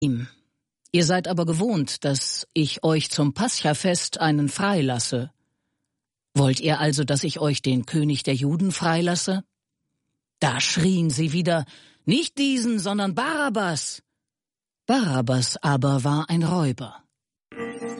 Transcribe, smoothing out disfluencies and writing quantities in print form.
ihm: Ihr seid aber gewohnt, dass ich euch zum Paschafest einen freilasse. Wollt ihr also, dass ich euch den König der Juden freilasse? Da schrien sie wieder: Nicht diesen, sondern Barabbas! Barabbas aber war ein Räuber.